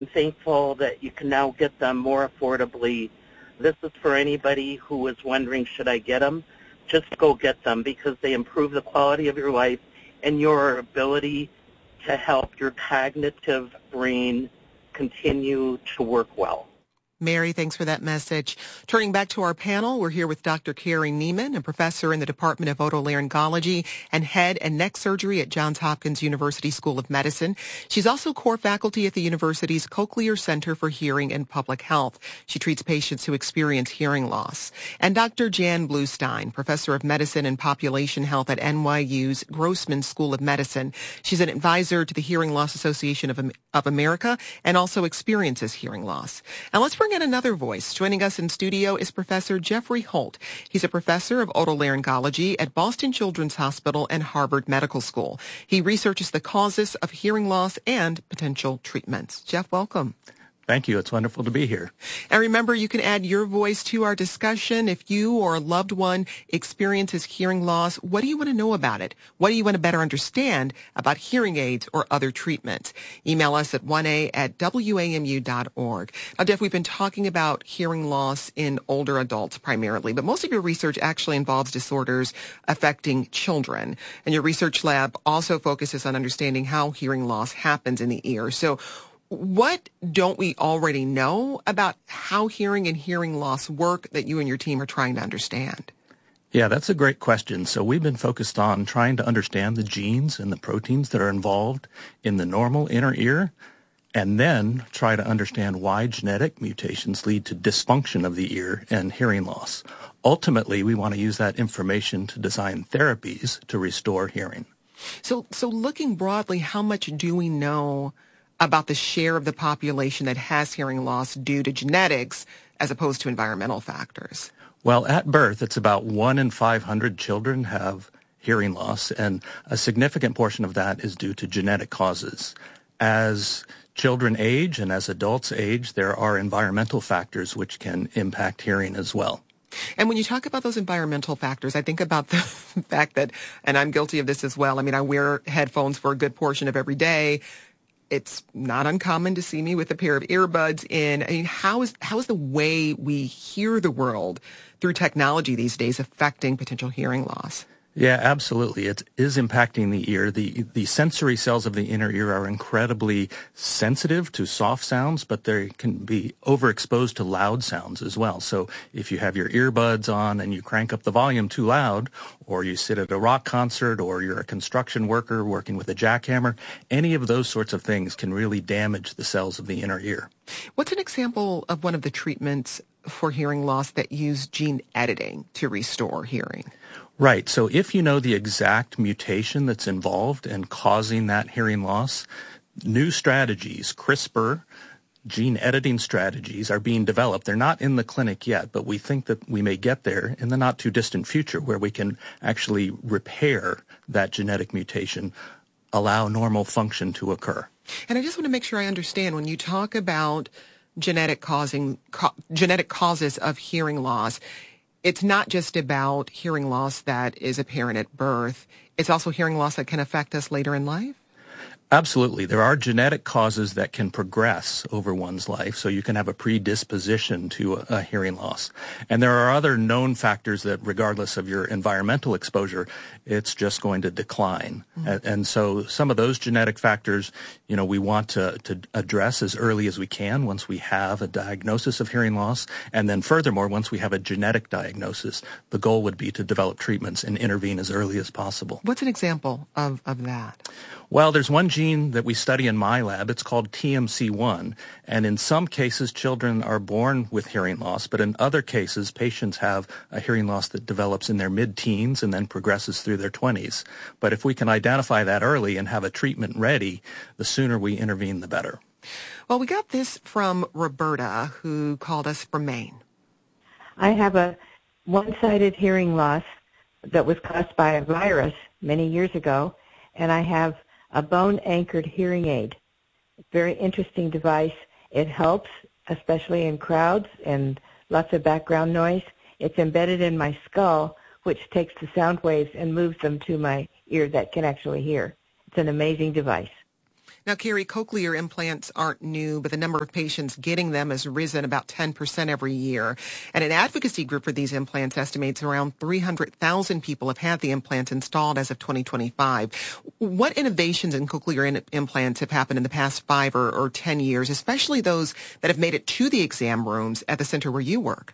thankful that you can now get them more affordably. This is for anybody who is wondering, should I get them? Just go get them because they improve the quality of your life and your ability to help your cognitive brain continue to work well. Mary, thanks for that message. Turning back to our panel, we're here with Dr. Carrie Neiman, a professor in the Department of Otolaryngology and head and neck surgery at Johns Hopkins University School of Medicine. She's also core faculty at the university's Cochlear Center for Hearing and Public Health. She treats patients who experience hearing loss. And Dr. Jan Bluestein, professor of medicine and population health at NYU's Grossman School of Medicine. She's an advisor to the Hearing Loss Association of America and also experiences hearing loss. And let's bring in another voice. Joining us in studio is Professor Jeffrey Holt. He's a professor of otolaryngology at Boston Children's Hospital and Harvard Medical School. He researches the causes of hearing loss and potential treatments. Jeff, welcome. Thank you. It's wonderful to be here. And remember, you can add your voice to our discussion. If you or a loved one experiences hearing loss, what do you want to know about it? What do you want to better understand about hearing aids or other treatments? Email us at 1a@wamu.org. Now, Jeff, we've been talking about hearing loss in older adults primarily, but most of your research actually involves disorders affecting children. And your research lab also focuses on understanding how hearing loss happens in the ear. So what don't we already know about how hearing and hearing loss work that you and your team are trying to understand? Yeah, that's a great question. So we've been focused on trying to understand the genes and the proteins that are involved in the normal inner ear, and then try to understand why genetic mutations lead to dysfunction of the ear and hearing loss. Ultimately, we want to use that information to design therapies to restore hearing. So looking broadly, how much do we know about the share of the population that has hearing loss due to genetics as opposed to environmental factors? Well, at birth, it's about 1 in 500 children have hearing loss, and a significant portion of that is due to genetic causes. As children age and as adults age, there are environmental factors which can impact hearing as well. And when you talk about those environmental factors, I think about the fact that, and I'm guilty of this as well, I mean, I wear headphones for a good portion of every day. It's not uncommon to see me with a pair of earbuds in. I mean, how is the way we hear the world through technology these days affecting potential hearing loss? Yeah, absolutely. It is impacting the ear. The sensory cells of the inner ear are incredibly sensitive to soft sounds, but they can be overexposed to loud sounds as well. So if you have your earbuds on and you crank up the volume too loud, or you sit at a rock concert, or you're a construction worker working with a jackhammer, any of those sorts of things can really damage the cells of the inner ear. What's an example of one of the treatments for hearing loss that use gene editing to restore hearing? Right. So if you know the exact mutation that's involved in causing that hearing loss, new strategies, CRISPR, gene editing strategies are being developed. They're not in the clinic yet, but we think that we may get there in the not too distant future where we can actually repair that genetic mutation, allow normal function to occur. And I just want to make sure I understand when you talk about genetic causes of hearing loss, it's not just about hearing loss that is apparent at birth. It's also hearing loss that can affect us later in life? Absolutely. There are genetic causes that can progress over one's life, so you can have a predisposition to a hearing loss. And there are other known factors that, regardless of your environmental exposure, it's just going to decline. Mm-hmm. And so some of those genetic factors, we want to address as early as we can once we have a diagnosis of hearing loss. And then furthermore, once we have a genetic diagnosis, the goal would be to develop treatments and intervene as early as possible. What's an example of that? Well, there's one gene that we study in my lab. It's called TMC1. And in some cases, children are born with hearing loss. But in other cases, patients have a hearing loss that develops in their mid-teens and then progresses through their 20s. But if we can identify that early and have a treatment ready, the sooner we intervene, the better. Well, we got this from Roberta, who called us from Maine. I have a one-sided hearing loss that was caused by a virus many years ago, and I have a bone-anchored hearing aid. Very interesting device. It helps, especially in crowds and lots of background noise. It's embedded in my skull, which takes the sound waves and moves them to my ear that can actually hear. It's an amazing device. Now, Carrie, cochlear implants aren't new, but the number of patients getting them has risen about 10% every year. And an advocacy group for these implants estimates around 300,000 people have had the implants installed as of 2025. What innovations in cochlear implants have happened in the past 5 or 10 years, especially those that have made it to the exam rooms at the center where you work?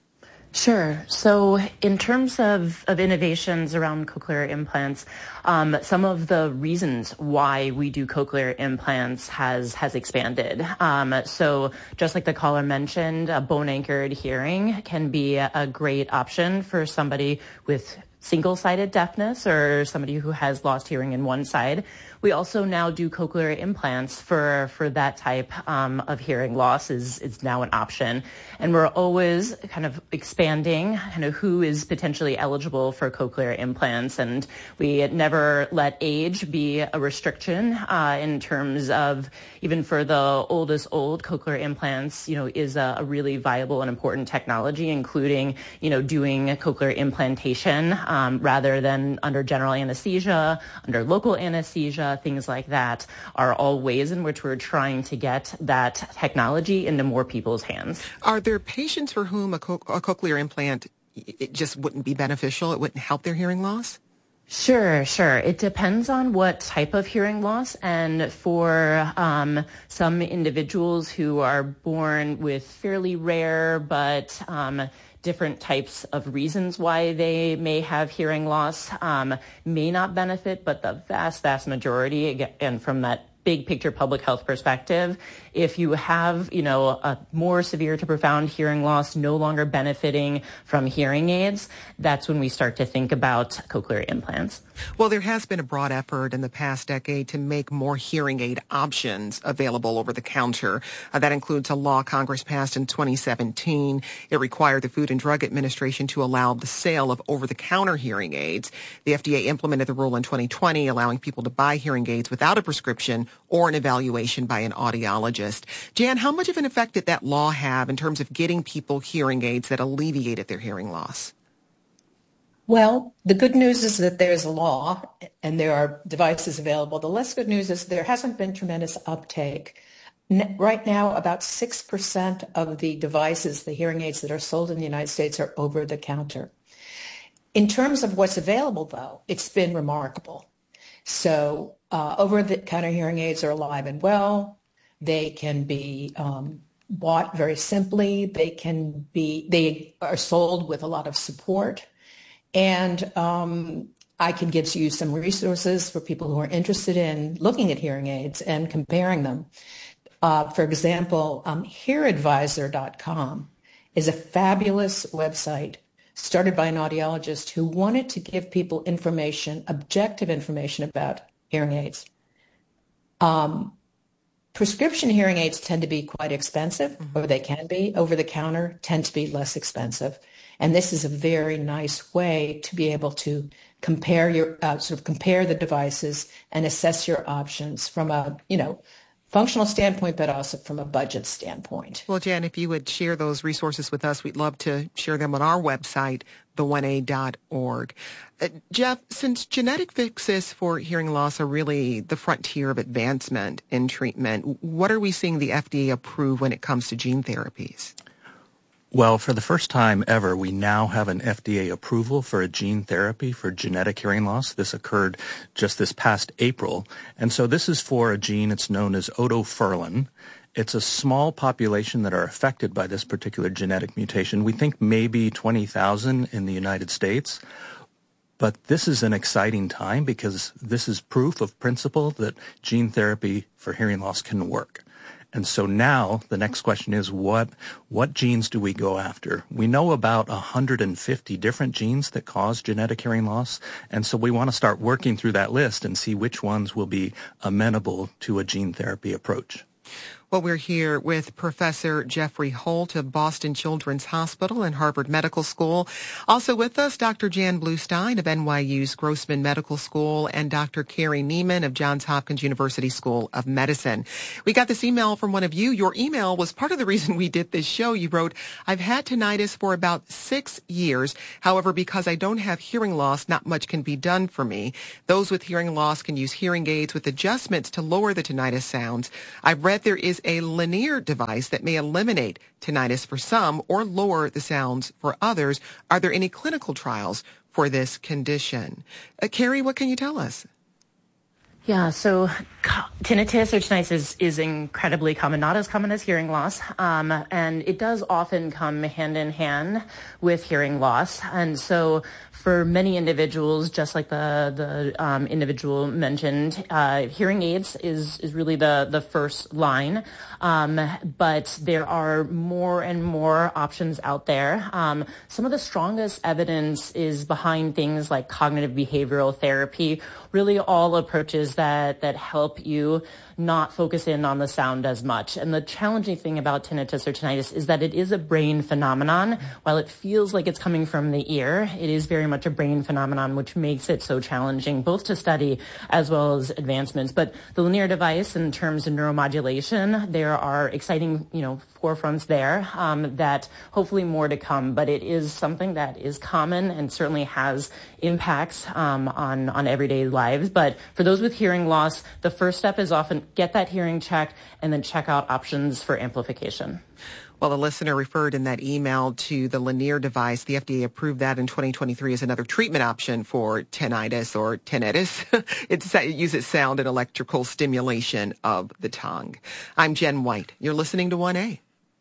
Sure. So in terms of innovations around cochlear implants, some of the reasons why we do cochlear implants has expanded. So just like the caller mentioned, a bone-anchored hearing can be a great option for somebody with single-sided deafness or somebody who has lost hearing in one side. We also now do cochlear implants for that type of hearing loss is now an option. And we're always kind of expanding kind of who is potentially eligible for cochlear implants. And we never let age be a restriction in terms of even for the oldest old, cochlear implants, is a really viable and important technology, including, doing cochlear implantation rather than under general anesthesia, under local anesthesia. Things like that are all ways in which we're trying to get that technology into more people's hands. Are there patients for whom a cochlear implant, it just wouldn't be beneficial? It wouldn't help their hearing loss? Sure. It depends on what type of hearing loss. And for some individuals who are born with fairly rare but different types of reasons why they may have hearing loss may not benefit, but the vast majority, again, from that big picture public health perspective, if you have, a more severe to profound hearing loss, no longer benefiting from hearing aids, that's when we start to think about cochlear implants. Well, there has been a broad effort in the past decade to make more hearing aid options available over the counter. That includes a law Congress passed in 2017. It required the Food and Drug Administration to allow the sale of over-the-counter hearing aids. The FDA implemented the rule in 2020, allowing people to buy hearing aids without a prescription or an evaluation by an audiologist. Jan, how much of an effect did that law have in terms of getting people hearing aids that alleviated their hearing loss? Well, the good news is that there's a law and there are devices available. The less good news is there hasn't been tremendous uptake. Right now, about 6% of the devices, the hearing aids that are sold in the United States, are over the counter. In terms of what's available, though, it's been remarkable. So over-the-counter hearing aids are alive and well. They can be bought very simply. They are sold with a lot of support. And I can give you some resources for people who are interested in looking at hearing aids and comparing them. For example, HearAdvisor.com is a fabulous website started by an audiologist who wanted to give people information, objective information about hearing aids. Prescription hearing aids tend to be quite expensive, or they can be. Over the counter tend to be less expensive. And this is a very nice way to be able to compare compare the devices and assess your options from a, functional standpoint, but also from a budget standpoint. Well, Jan, if you would share those resources with us, we'd love to share them on our website, the1a.org. Jeff, since genetic fixes for hearing loss are really the frontier of advancement in treatment, what are we seeing the FDA approve when it comes to gene therapies? Well, for the first time ever, we now have an FDA approval for a gene therapy for genetic hearing loss. This occurred just this past April. And so this is for a gene, it's known as otoferlin. It's a small population that are affected by this particular genetic mutation. We think maybe 20,000 in the United States. But this is an exciting time because this is proof of principle that gene therapy for hearing loss can work. And so now the next question is what genes do we go after? We know about 150 different genes that cause genetic hearing loss. And so we want to start working through that list and see which ones will be amenable to a gene therapy approach. Well, we're here with Professor Jeffrey Holt of Boston Children's Hospital and Harvard Medical School. Also with us, Dr. Jan Bluestein of NYU's Grossman Medical School and Dr. Carrie Neiman of Johns Hopkins University School of Medicine. We got this email from one of you. Your email was part of the reason we did this show. You wrote, I've had tinnitus for about 6 years. However, because I don't have hearing loss, not much can be done for me. Those with hearing loss can use hearing aids with adjustments to lower the tinnitus sounds. I've read there is a linear device that may eliminate tinnitus for some or lower the sounds for others. Are there any clinical trials for this condition? Carrie, what can you tell us? Yeah, so tinnitus or tinnitus is incredibly common, not as common as hearing loss, and it does often come hand in hand with hearing loss. And so for many individuals, just like the individual mentioned, hearing aids is really the first line, but there are more and more options out there. Some of the strongest evidence is behind things like cognitive behavioral therapy, really all approaches that help you not focus in on the sound as much. And the challenging thing about tinnitus or tinnitus is that it is a brain phenomenon. While it feels like it's coming from the ear, it is very much a brain phenomenon, which makes it so challenging both to study as well as advancements. But the linear device, in terms of neuromodulation, there are exciting, forefronts there that hopefully more to come. But it is something that is common and certainly has impacts on everyday lives. But for those with hearing loss, the first step is often get that hearing checked and then check out options for amplification. Well, the listener referred in that email to the linear device. The FDA approved that in 2023 as another treatment option for tinnitus or tinnitus. It uses sound and electrical stimulation of the tongue. I'm Jen White. You're listening to 1A.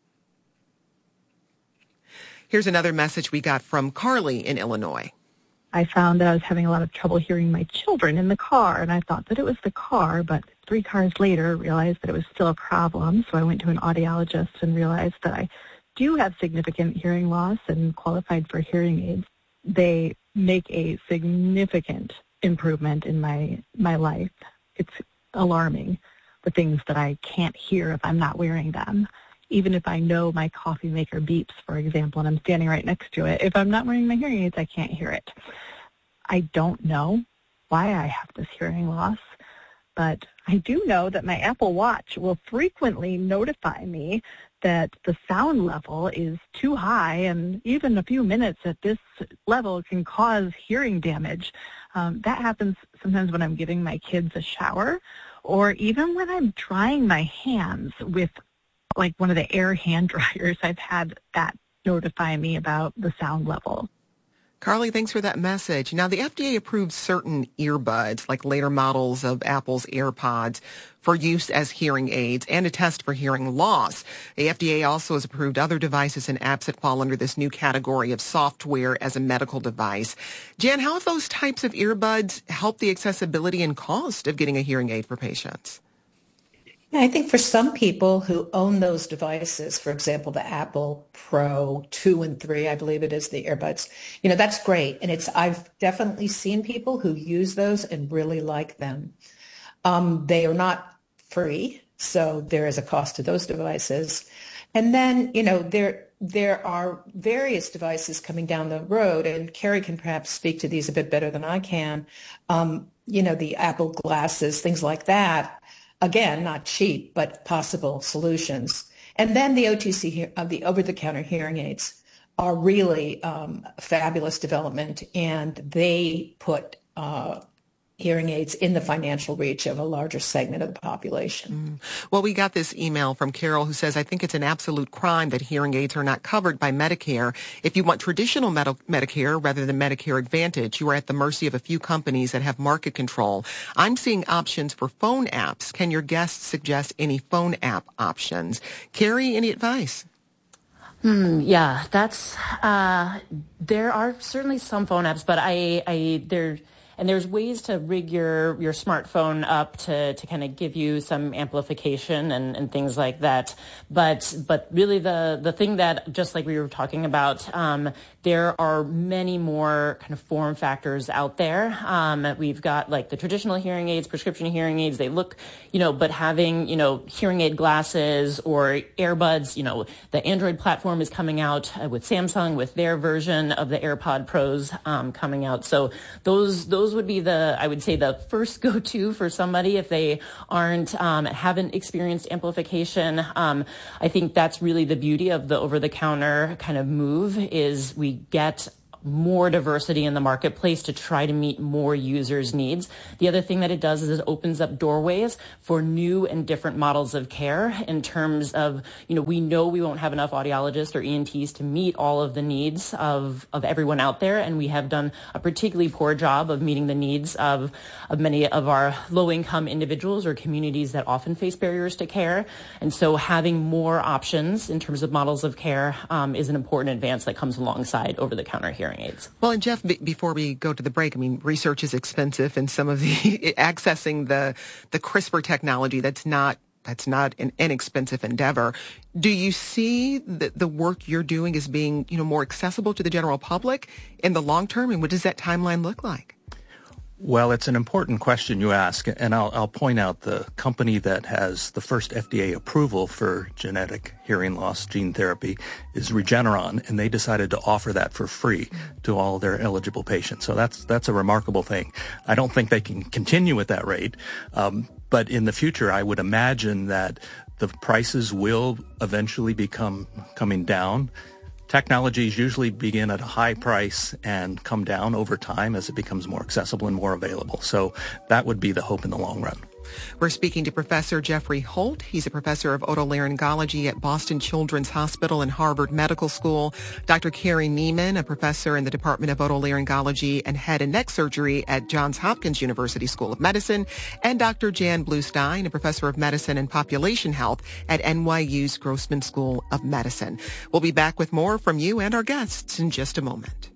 Here's another message we got from Carly in Illinois. I found that I was having a lot of trouble hearing my children in the car, and I thought that it was the car, but 3 cars later realized that it was still a problem, so I went to an audiologist and realized that I do have significant hearing loss and qualified for hearing aids. They make a significant improvement in my life. It's alarming, the things that I can't hear if I'm not wearing them. Even if I know my coffee maker beeps, for example, and I'm standing right next to it, if I'm not wearing my hearing aids, I can't hear it. I don't know why I have this hearing loss, but I do know that my Apple Watch will frequently notify me that the sound level is too high, and even a few minutes at this level can cause hearing damage. That happens sometimes when I'm giving my kids a shower, or even when I'm drying my hands with like one of the air hand dryers. I've had that notify me about the sound level. Carly, thanks for that message. Now, the FDA approved certain earbuds, like later models of Apple's AirPods, for use as hearing aids and a test for hearing loss. The FDA also has approved other devices and apps that fall under this new category of software as a medical device. Jan, how have those types of earbuds helped the accessibility and cost of getting a hearing aid for patients? Yeah, I think for some people who own those devices, for example, the Apple Pro 2 and 3, I believe it is, the earbuds, that's great. And I've definitely seen people who use those and really like them. They are not free, so there is a cost to those devices. And then, there are various devices coming down the road, and Carrie can perhaps speak to these a bit better than I can. The Apple glasses, things like that. Again, not cheap, but possible solutions. And then the OTC, the over-the-counter hearing aids are really fabulous development, and they put hearing aids in the financial reach of a larger segment of the population. Well, we got this email from Carol who says, I think it's an absolute crime that hearing aids are not covered by Medicare. If you want traditional Medicare rather than Medicare Advantage, you are at the mercy of a few companies that have market control. I'm seeing options for phone apps. Can your guests suggest any phone app options? Carrie, any advice? Yeah, that's, there are certainly some phone apps, but And there's ways to rig your smartphone up to kind of give you some amplification and things like that. But really the thing that, just like we were talking about, there are many more kind of form factors out there. We've got like the traditional hearing aids, prescription hearing aids. They look, but having, hearing aid glasses or earbuds, the Android platform is coming out with Samsung with their version of the AirPod Pros coming out. So those would be I would say the first go-to for somebody if they haven't experienced amplification. I think that's really the beauty of the over-the-counter kind of move is we get more diversity in the marketplace to try to meet more users' needs. The other thing that it does is it opens up doorways for new and different models of care in terms of, we know we won't have enough audiologists or ENTs to meet all of the needs of everyone out there. And we have done a particularly poor job of meeting the needs of many of our low-income individuals or communities that often face barriers to care. And so having more options in terms of models of care is an important advance that comes alongside over-the-counter hearing aids. Well, and Jeff, before we go to the break, research is expensive, and some of the accessing the CRISPR technology, that's not an inexpensive endeavor. Do you see the work you're doing as being, more accessible to the general public in the long term, and what does that timeline look like? Well, it's an important question you ask, and I'll point out the company that has the first FDA approval for genetic hearing loss gene therapy is Regeneron, and they decided to offer that for free to all their eligible patients. So that's a remarkable thing. I don't think they can continue at that rate, but in the future, I would imagine that the prices will eventually coming down. Technologies usually begin at a high price and come down over time as it becomes more accessible and more available. So that would be the hope in the long run. We're speaking to Professor Jeffrey Holt. He's a professor of otolaryngology at Boston Children's Hospital and Harvard Medical School. Dr. Carrie Neiman, a professor in the Department of Otolaryngology and Head and Neck Surgery at Johns Hopkins University School of Medicine. And Dr. Jan Bluestein, a professor of medicine and population health at NYU's Grossman School of Medicine. We'll be back with more from you and our guests in just a moment.